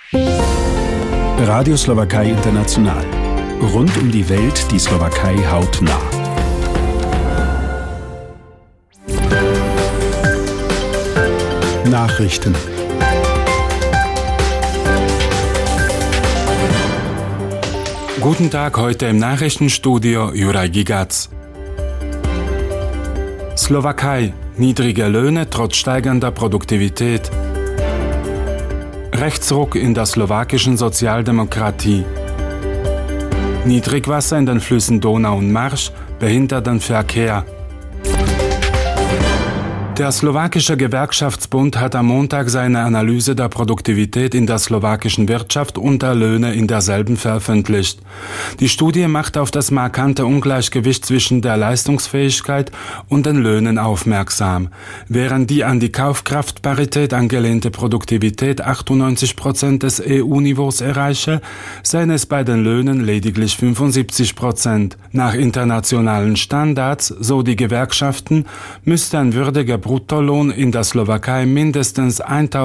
Radio Slowakei International. Rund um die Welt die Slowakei hautnah. Nachrichten. Guten Tag, heute im Nachrichtenstudio Juraj Gigac. Slowakei. Niedrige Löhne trotz steigender Produktivität. Rechtsruck in der slowakischen Sozialdemokratie. Niedrigwasser in den Flüssen Donau und Marsch behindert den Verkehr. Der slowakische Gewerkschaftsbund hat am Montag seine Analyse der Produktivität in der slowakischen Wirtschaft und der Löhne in derselben veröffentlicht. Die Studie macht auf das markante Ungleichgewicht zwischen der Leistungsfähigkeit und den Löhnen aufmerksam. Während die an die Kaufkraftparität angelehnte Produktivität 98% des EU-Niveaus erreiche, seien es bei den Löhnen lediglich 75%. Nach internationalen Standards, so die Gewerkschaften, müsste ein würdiger Bruttolohn in der Slowakei mindestens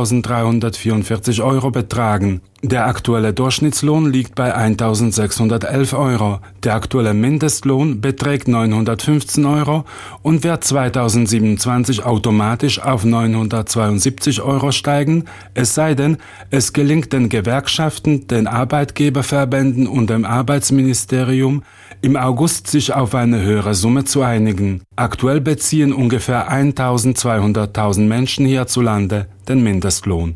1.344 € betragen. Der aktuelle Durchschnittslohn liegt bei 1.611 €. Der aktuelle Mindestlohn beträgt 915 € und wird 2027 automatisch auf 972 € steigen, es sei denn, es gelingt den Gewerkschaften, den Arbeitgeberverbänden und dem Arbeitsministerium im August sich auf eine höhere Summe zu einigen. Aktuell beziehen ungefähr 1.200.000 Menschen hierzulande den Mindestlohn.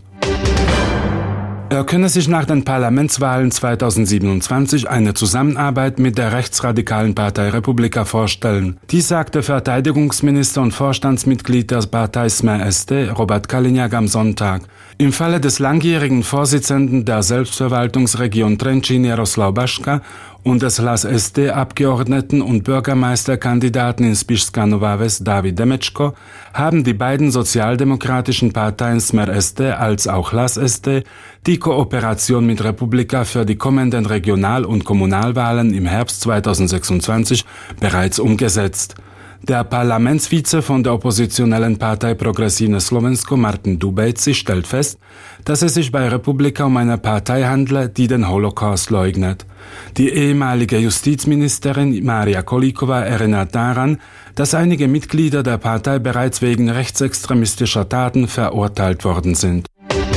Er könne sich nach den Parlamentswahlen 2027 eine Zusammenarbeit mit der rechtsradikalen Partei Republika vorstellen. Dies sagte Verteidigungsminister und Vorstandsmitglied der Partei Smer SD, Robert Kaliňák, am Sonntag. Im Falle des langjährigen Vorsitzenden der Selbstverwaltungsregion Trenčín Jaroslav Baška und des Hlas SD-Abgeordneten und Bürgermeisterkandidaten in Spišská Nová Ves David Demečko haben die beiden sozialdemokratischen Parteien Smer SD als auch Hlas SD die Kooperation mit Republika für die kommenden Regional- und Kommunalwahlen im Herbst 2026 bereits umgesetzt. Der Parlamentsvize von der oppositionellen Partei Progresívne Slovensko Martin Dubejci stellt fest, dass es sich bei Republika um eine Partei handle, die den Holocaust leugnet. Die ehemalige Justizministerin Mária Kolíková erinnert daran, dass einige Mitglieder der Partei bereits wegen rechtsextremistischer Taten verurteilt worden sind.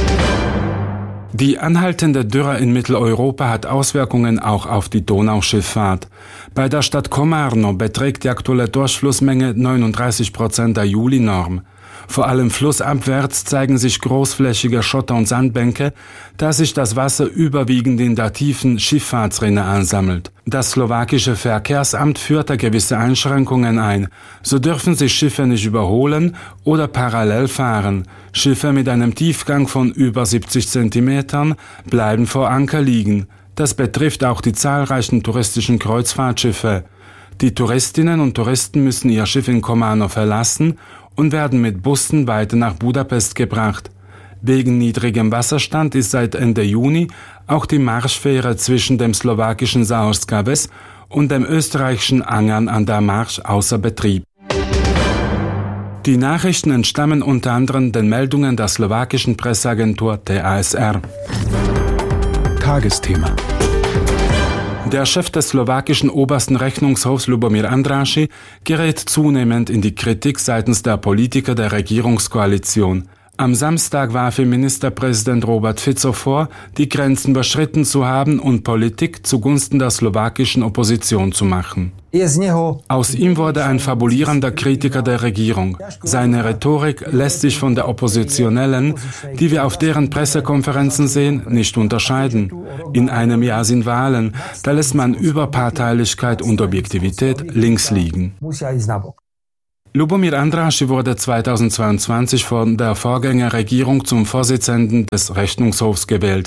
Die anhaltende Dürre in Mitteleuropa hat Auswirkungen auch auf die Donauschifffahrt. Bei der Stadt Komárno beträgt die aktuelle Durchflussmenge 39% der Juli-Norm. Vor allem flussabwärts zeigen sich großflächige Schotter- und Sandbänke, da sich das Wasser überwiegend in der tiefen Schifffahrtsrinne ansammelt. Das slowakische Verkehrsamt führte gewisse Einschränkungen ein. So dürfen sich Schiffe nicht überholen oder parallel fahren. Schiffe mit einem Tiefgang von über 70 Zentimetern bleiben vor Anker liegen. Das betrifft auch die zahlreichen touristischen Kreuzfahrtschiffe. Die Touristinnen und Touristen müssen ihr Schiff in Komárno verlassen und werden mit Bussen weiter nach Budapest gebracht. Wegen niedrigem Wasserstand ist seit Ende Juni auch die Marschfähre zwischen dem slowakischen Záhorská Ves und dem österreichischen Angern an der Marsch außer Betrieb. Die Nachrichten entstammen unter anderem den Meldungen der slowakischen Presseagentur TASR. Tagesthema. Der Chef des slowakischen obersten Rechnungshofs Lubomír Andrássy gerät zunehmend in die Kritik seitens der Politiker der Regierungskoalition. Am Samstag warf ihm Ministerpräsident Robert Fico vor, die Grenzen überschritten zu haben und Politik zugunsten der slowakischen Opposition zu machen. Aus ihm wurde ein fabulierender Kritiker der Regierung. Seine Rhetorik lässt sich von der Oppositionellen, die wir auf deren Pressekonferenzen sehen, nicht unterscheiden. In einem Jahr sind Wahlen, da lässt man Überparteilichkeit und Objektivität links liegen. Lubomír Andrássy wurde 2022 von der Vorgängerregierung zum Vorsitzenden des Rechnungshofs gewählt.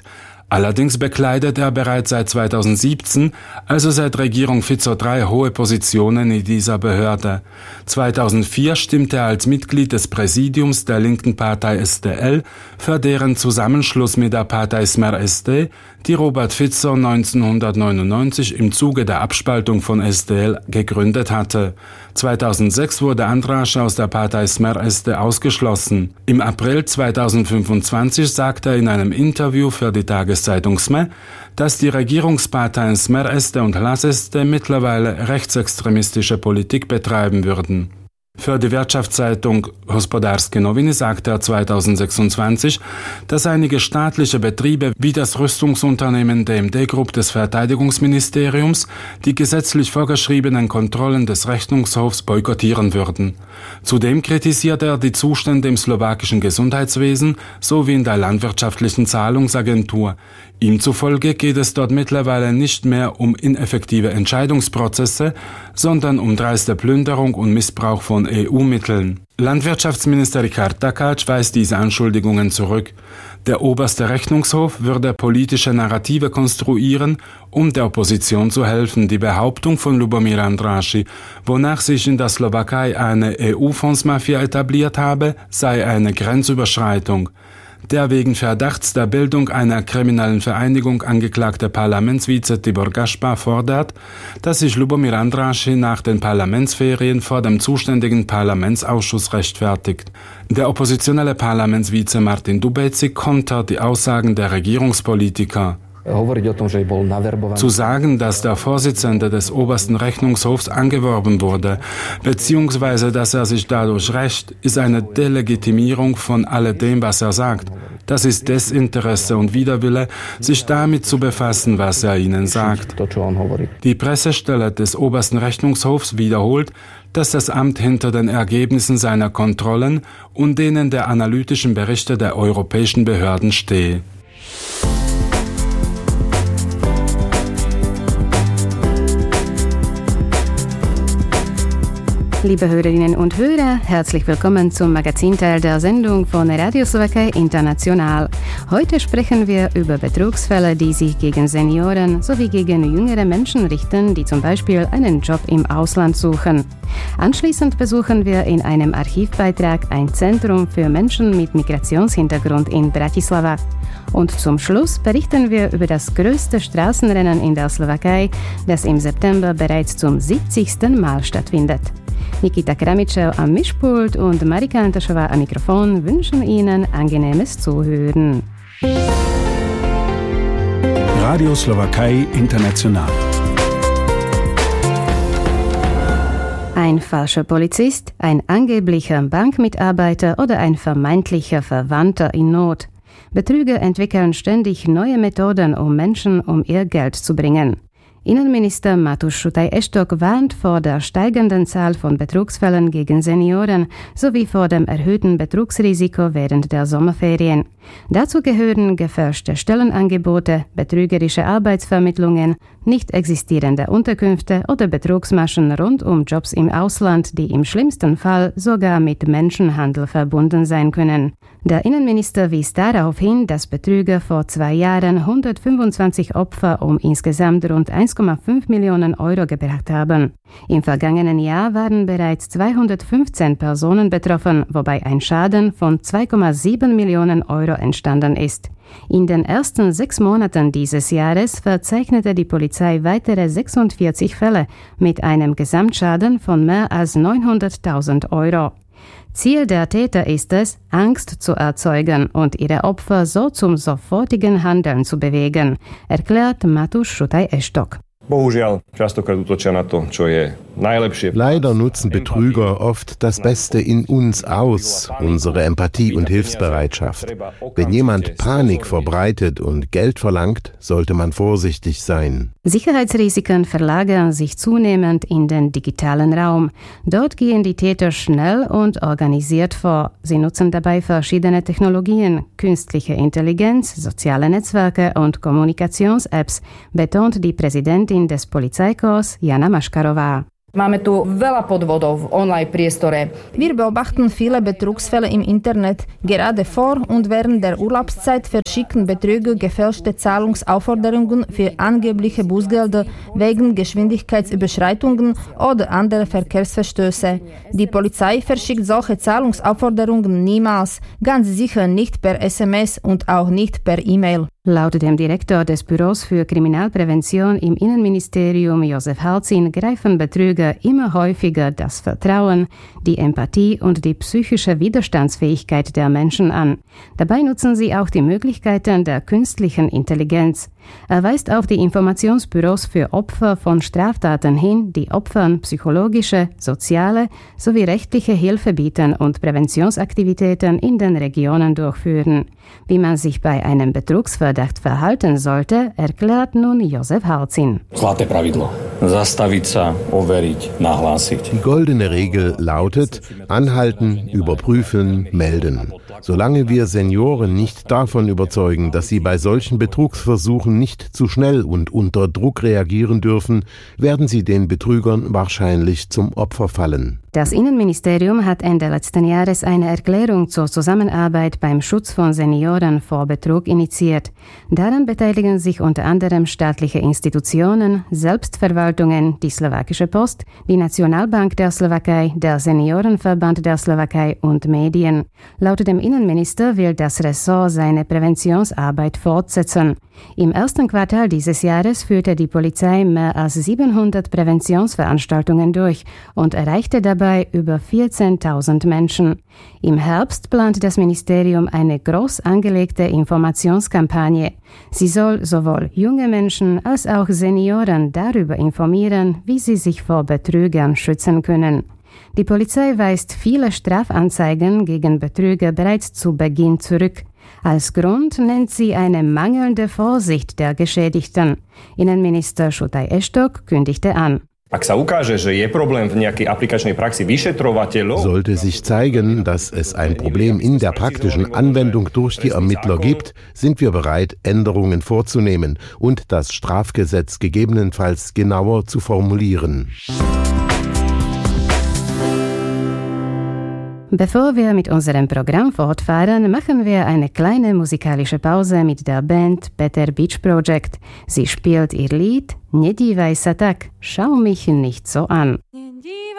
Allerdings bekleidet er bereits seit 2017, also seit Regierung Fico III, hohe Positionen in dieser Behörde. 2004 stimmte er als Mitglied des Präsidiums der linken Partei SDL für deren Zusammenschluss mit der Partei Smer SD, die Robert Fico 1999 im Zuge der Abspaltung von SDL gegründet hatte. 2006 wurde Andrasch aus der Partei Smer SD ausgeschlossen. Im April 2025 sagte er in einem Interview für die Tageszeitung SME, dass die Regierungsparteien Smer SD und Hlas SD mittlerweile rechtsextremistische Politik betreiben würden. Für die Wirtschaftszeitung Hospodarskie Noviny sagte er 2026, dass einige staatliche Betriebe wie das Rüstungsunternehmen DMD Group des Verteidigungsministeriums die gesetzlich vorgeschriebenen Kontrollen des Rechnungshofs boykottieren würden. Zudem kritisierte er die Zustände im slowakischen Gesundheitswesen sowie in der landwirtschaftlichen Zahlungsagentur. Ihm zufolge geht es dort mittlerweile nicht mehr um ineffektive Entscheidungsprozesse, sondern um dreiste Plünderung und Missbrauch von EU-Mitteln. Landwirtschaftsminister Richard Takács weist diese Anschuldigungen zurück. Der oberste Rechnungshof würde politische Narrative konstruieren, um der Opposition zu helfen. Die Behauptung von Lubomír Andrássy, wonach sich in der Slowakei eine EU-Fondsmafia etabliert habe, sei eine Grenzüberschreitung. Der wegen Verdachts der Bildung einer kriminellen Vereinigung angeklagte Parlamentsvize Tibor Gaspar fordert, dass sich Lubomír Andrássy nach den Parlamentsferien vor dem zuständigen Parlamentsausschuss rechtfertigt. Der oppositionelle Parlamentsvize Martin Dubéci kontert die Aussagen der Regierungspolitiker. Zu sagen, dass der Vorsitzende des obersten Rechnungshofs angeworben wurde, beziehungsweise dass er sich dadurch rächt, ist eine Delegitimierung von alledem, was er sagt. Das ist Desinteresse und Widerwille, sich damit zu befassen, was er ihnen sagt. Die Pressestelle des obersten Rechnungshofs wiederholt, dass das Amt hinter den Ergebnissen seiner Kontrollen und denen der analytischen Berichte der europäischen Behörden stehe. Liebe Hörerinnen und Hörer, herzlich willkommen zum Magazinteil der Sendung von Radio Slowakei International. Heute sprechen wir über Betrugsfälle, die sich gegen Senioren sowie gegen jüngere Menschen richten, die zum Beispiel einen Job im Ausland suchen. Anschließend besuchen wir in einem Archivbeitrag ein Zentrum für Menschen mit Migrationshintergrund in Bratislava. Und zum Schluss berichten wir über das größte Straßenrennen in der Slowakei, das im September bereits zum 70. Mal stattfindet. Nikita Kramičev am Mischpult und Marika Antošová am Mikrofon wünschen Ihnen angenehmes Zuhören. Radio Slowakei International. Ein falscher Polizist, ein angeblicher Bankmitarbeiter oder ein vermeintlicher Verwandter in Not. Betrüger entwickeln ständig neue Methoden, um Menschen um ihr Geld zu bringen. Innenminister Matúš Šutaj-Eštok warnt vor der steigenden Zahl von Betrugsfällen gegen Senioren sowie vor dem erhöhten Betrugsrisiko während der Sommerferien. Dazu gehören gefälschte Stellenangebote, betrügerische Arbeitsvermittlungen, nicht existierende Unterkünfte oder Betrugsmaschen rund um Jobs im Ausland, die im schlimmsten Fall sogar mit Menschenhandel verbunden sein können. Der Innenminister wies darauf hin, dass Betrüger vor 2 Jahren 125 Opfer um insgesamt rund 1,5 Millionen Euro gebracht haben. Im vergangenen Jahr waren bereits 215 Personen betroffen, wobei ein Schaden von 2,7 Millionen Euro entstanden ist. In den ersten 6 Monaten dieses Jahres verzeichnete die Polizei weitere 46 Fälle mit einem Gesamtschaden von mehr als 900.000 Euro. Ziel der Täter ist es, Angst zu erzeugen und ihre Opfer so zum sofortigen Handeln zu bewegen, erklärt Matúš Šutaj-Eštok. Leider nutzen Betrüger oft das Beste in uns aus, unsere Empathie und Hilfsbereitschaft. Wenn jemand Panik verbreitet und Geld verlangt, sollte man vorsichtig sein. Sicherheitsrisiken verlagern sich zunehmend in den digitalen Raum. Dort gehen die Täter schnell und organisiert vor. Sie nutzen dabei verschiedene Technologien, künstliche Intelligenz, soziale Netzwerke und Kommunikations-Apps, betont die Präsidentin des Polizeikorps Jana Maškarová. Wir beobachten viele Betrugsfälle im Internet. Gerade vor und während der Urlaubszeit verschicken Betrüger gefälschte Zahlungsaufforderungen für angebliche Bußgelder wegen Geschwindigkeitsüberschreitungen oder andere Verkehrsverstöße. Die Polizei verschickt solche Zahlungsaufforderungen niemals, ganz sicher nicht per SMS und auch nicht per E-Mail. Laut dem Direktor des Büros für Kriminalprävention im Innenministerium, Josef Halzin, greifen Betrüger immer häufiger das Vertrauen, die Empathie und die psychische Widerstandsfähigkeit der Menschen an. Dabei nutzen sie auch die Möglichkeiten der künstlichen Intelligenz. Er weist auf die Informationsbüros für Opfer von Straftaten hin, die Opfern psychologische, soziale sowie rechtliche Hilfe bieten und Präventionsaktivitäten in den Regionen durchführen. Wie man sich bei einem Betrugsverdacht verhalten sollte, erklärt nun Josef Halzin. Zlaté pravidlo. Zastaviť sa, overiť, nahlásiť. Die goldene Regel lautet: Anhalten, überprüfen, melden. Solange wir Senioren nicht davon überzeugen, dass sie bei solchen Betrugsversuchen nicht zu schnell und unter Druck reagieren dürfen, werden sie den Betrügern wahrscheinlich zum Opfer fallen. Das Innenministerium hat Ende letzten Jahres eine Erklärung zur Zusammenarbeit beim Schutz von Senioren vor Betrug initiiert. Daran beteiligen sich unter anderem staatliche Institutionen, Selbstverwaltungen, die Slowakische Post, die Nationalbank der Slowakei, der Seniorenverband der Slowakei und Medien. Laut dem Innenminister will das Ressort seine Präventionsarbeit fortsetzen. Im ersten Quartal dieses Jahres führte die Polizei mehr als 700 Präventionsveranstaltungen durch und erreichte dabei über 14.000 Menschen. Im Herbst plant das Ministerium eine groß angelegte Informationskampagne. Sie soll sowohl junge Menschen als auch Senioren darüber informieren, wie sie sich vor Betrügern schützen können. Die Polizei weist viele Strafanzeigen gegen Betrüger bereits zu Beginn zurück. Als Grund nennt sie eine mangelnde Vorsicht der Geschädigten. Innenminister Šutaj Eštok kündigte an. Sollte sich zeigen, dass es ein Problem in der praktischen Anwendung durch die Ermittler gibt, sind wir bereit, Änderungen vorzunehmen und das Strafgesetz gegebenenfalls genauer zu formulieren. Bevor wir mit unserem Programm fortfahren, machen wir eine kleine musikalische Pause mit der Band Better Beach Project. Sie spielt ihr Lied "Nie dívaj sa tak", schau mich nicht so an.